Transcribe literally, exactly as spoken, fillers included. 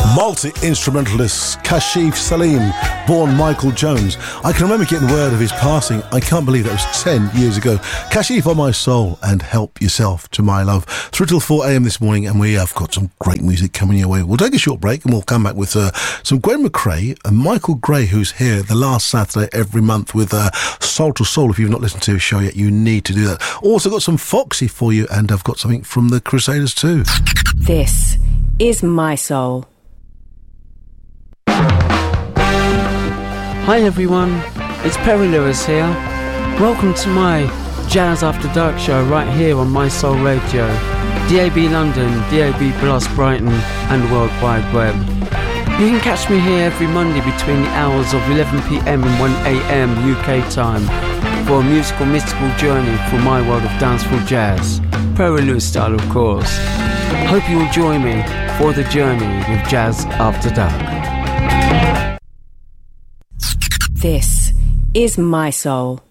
Multi-instrumentalist Kashif Saleem, born Michael Jones. I can remember getting word of his passing. I can't believe that was ten years ago. Kashif on my soul, and help yourself to my love. Through till four a.m. this morning, and we have got some great music coming your way. We'll take a short break and we'll come back with uh, some Gwen McRae and Michael Gray, who's here the last Saturday every month with uh, Soul to Soul. If you've not listened to his show yet, you need to do that. Also got some Foxy for you, and I've got something from the Crusaders too. This is My Soul. Hi everyone, it's Perry Lewis here. Welcome to my Jazz After Dark show right here on My Soul Radio, D A B London, D A B Plus Brighton and the World Wide Web. You can catch me here every Monday between the hours of eleven p.m. and one a.m. U K time for a musical mystical journey through my world of dancehall jazz, Perry Lewis style of course. Hope you will join me for the journey with Jazz After Dark. This is My Soul.